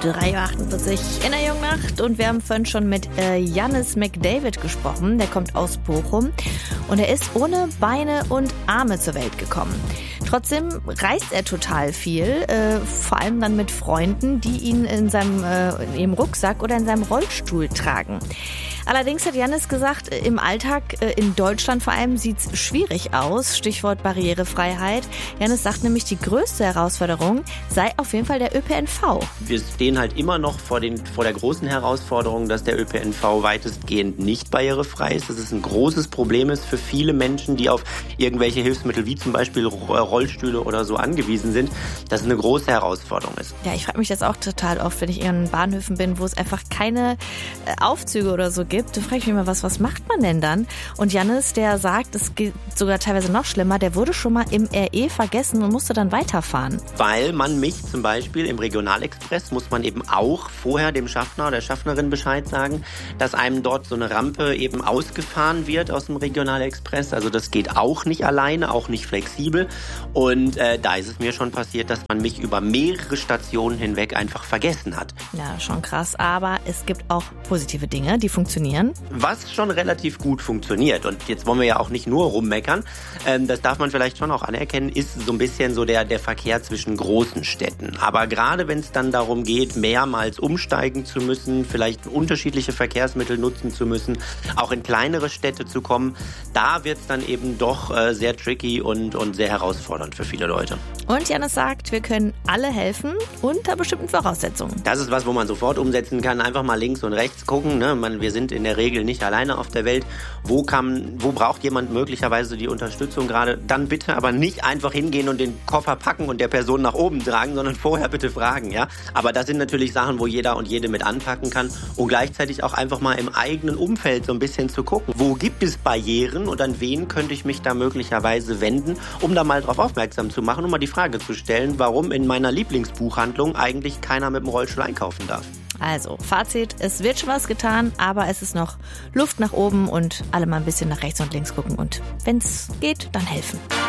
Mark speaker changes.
Speaker 1: 3:48 Uhr in der Jungnacht und wir haben vorhin schon mit Jannis McDavid gesprochen. Der kommt aus Bochum und er ist ohne Beine und Arme zur Welt gekommen. Trotzdem reist er total viel, vor allem dann mit Freunden, die ihn in ihrem Rucksack oder in seinem Rollstuhl tragen. Allerdings hat Jannis gesagt, im Alltag in Deutschland vor allem sieht es schwierig aus. Stichwort Barrierefreiheit. Jannis sagt nämlich, die größte Herausforderung sei auf jeden Fall der ÖPNV.
Speaker 2: Wir stehen halt immer noch vor der großen Herausforderung, dass der ÖPNV weitestgehend nicht barrierefrei ist. Dass es ein großes Problem ist für viele Menschen, die auf irgendwelche Hilfsmittel wie zum Beispiel Rollstühle oder so angewiesen sind, dass es eine große Herausforderung ist.
Speaker 1: Ja, ich frage mich das auch total oft, wenn ich in Bahnhöfen bin, wo es einfach keine Aufzüge oder so gibt. Da frage ich mich immer, was macht man denn dann? Und Jannis, der sagt, es geht sogar teilweise noch schlimmer, der wurde schon mal im RE vergessen und musste dann weiterfahren.
Speaker 2: Weil man mich zum Beispiel im Regionalexpress muss man eben auch vorher dem Schaffner oder der Schaffnerin Bescheid sagen, dass einem dort so eine Rampe eben ausgefahren wird aus dem Regionalexpress. Also das geht auch nicht alleine, auch nicht flexibel. Und da ist es mir schon passiert, dass man mich über mehrere Stationen hinweg einfach vergessen hat.
Speaker 1: Ja, schon krass. Aber es gibt auch positive Dinge, die funktionieren.
Speaker 2: Was schon relativ gut funktioniert. Und jetzt wollen wir ja auch nicht nur rummeckern. Das darf man vielleicht schon auch anerkennen, ist so ein bisschen so der Verkehr zwischen großen Städten. Aber gerade wenn es dann darum geht, mehrmals umsteigen zu müssen, vielleicht unterschiedliche Verkehrsmittel nutzen zu müssen, auch in kleinere Städte zu kommen, da wird es dann eben doch sehr tricky und sehr herausfordernd für viele Leute.
Speaker 1: Und Jannis sagt, wir können alle helfen unter bestimmten Voraussetzungen.
Speaker 2: Das ist was, wo man sofort umsetzen kann. Einfach mal links und rechts gucken. Ne? Wir sind in der Regel nicht alleine auf der Welt. Wo braucht jemand möglicherweise die Unterstützung gerade? Dann bitte aber nicht einfach hingehen und den Koffer packen und der Person nach oben tragen, sondern vorher bitte fragen. Ja? Aber das sind natürlich Sachen, wo jeder und jede mit anpacken kann. Und gleichzeitig auch einfach mal im eigenen Umfeld so ein bisschen zu gucken. Wo gibt es Barrieren und an wen könnte ich mich da möglicherweise wenden, um da mal drauf aufmerksam zu machen, um mal die Frage zu stellen, warum in meiner Lieblingsbuchhandlung eigentlich keiner mit dem Rollstuhl einkaufen darf.
Speaker 1: Also, Fazit, es wird schon was getan, aber es ist noch Luft nach oben und alle mal ein bisschen nach rechts und links gucken und wenn es geht, dann helfen.